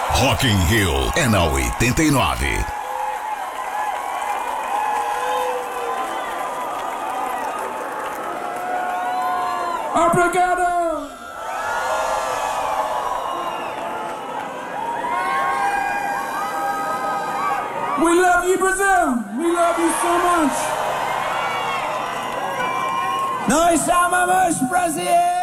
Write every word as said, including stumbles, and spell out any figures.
Rock in Rio é na oitenta e nove. Obrigado! We love you, Brazil! We love you so much! Nós amamos Brasil!